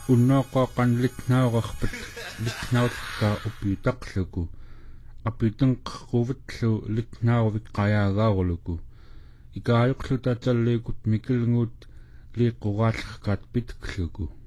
unnoqoqan litnaurarpat litnaulqa upiutaqluku apitenqerruvatlu litnaurvik qayaagaarluku ikaayuqluta talliikut mikilnguut liiqquraallerkaat pitkluku